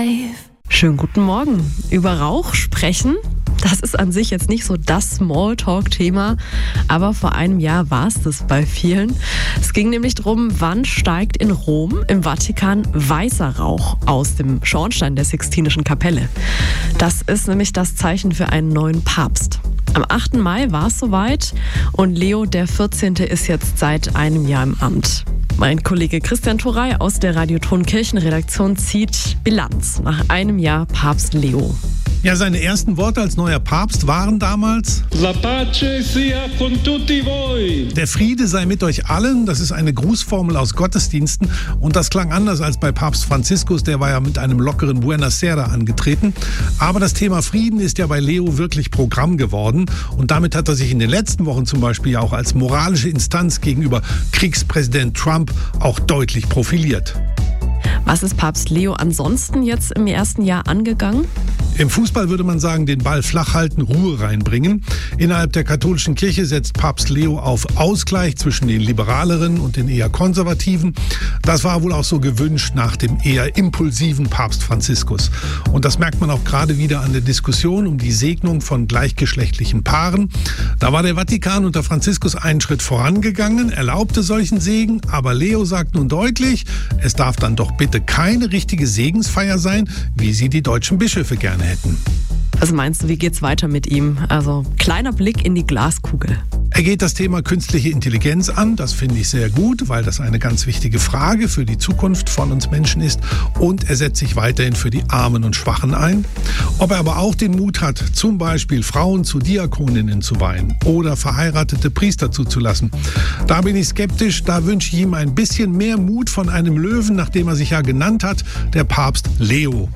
Schönen guten Morgen. Über Rauch sprechen, das ist an sich jetzt nicht so das Smalltalk-Thema, aber vor einem Jahr war es das bei vielen. Es ging nämlich darum, wann steigt in Rom im Vatikan weißer Rauch aus dem Schornstein der Sixtinischen Kapelle. Das ist nämlich das Zeichen für einen neuen Papst. Am 8. Mai war es soweit und Leo der 14. ist jetzt seit einem Jahr im Amt. Mein Kollege Christian Thorey aus der Radioton Kirchenredaktion zieht Bilanz nach einem Jahr Papst Leo. Ja, seine ersten Worte als neuer Papst waren damals: La pace sia con tutti voi. Der Friede sei mit euch allen. Das ist eine Grußformel aus Gottesdiensten und das klang anders als bei Papst Franziskus. Der war ja mit einem lockeren Buonasera angetreten. Aber das Thema Frieden ist ja bei Leo wirklich Programm geworden und damit hat er sich in den letzten Wochen zum Beispiel ja auch als moralische Instanz gegenüber Kriegspräsident Trump auch deutlich profiliert. Was ist Papst Leo ansonsten jetzt im ersten Jahr angegangen? Im Fußball würde man sagen, den Ball flach halten, Ruhe reinbringen. Innerhalb der katholischen Kirche setzt Papst Leo auf Ausgleich zwischen den Liberaleren und den eher Konservativen. Das war wohl auch so gewünscht nach dem eher impulsiven Papst Franziskus. Und das merkt man auch gerade wieder an der Diskussion um die Segnung von gleichgeschlechtlichen Paaren. Da war der Vatikan unter Franziskus einen Schritt vorangegangen, erlaubte solchen Segen, aber Leo sagt nun deutlich, es darf dann doch bitte keine richtige Segensfeier sein, wie sie die deutschen Bischöfe gerne hätten. Was meinst du, wie geht's weiter mit ihm? Also kleiner Blick in die Glaskugel. Er geht das Thema künstliche Intelligenz an. Das finde ich sehr gut, weil das eine ganz wichtige Frage für die Zukunft von uns Menschen ist. Und er setzt sich weiterhin für die Armen und Schwachen ein. Ob er aber auch den Mut hat, zum Beispiel Frauen zu Diakoninnen zu weihen oder verheiratete Priester zuzulassen, da bin ich skeptisch. Da wünsche ich ihm ein bisschen mehr Mut von einem Löwen, nachdem er sich ja genannt hat, der Papst Leo.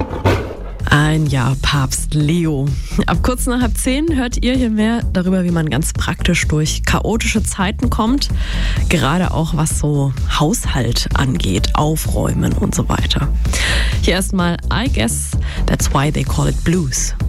Ein Jahr Papst Leo. Ab kurz nach 9:30 hört ihr hier mehr darüber, wie man ganz praktisch durch chaotische Zeiten kommt. Gerade auch was so Haushalt angeht, Aufräumen und so weiter. Hier erstmal I Guess That's Why They Call It Blues.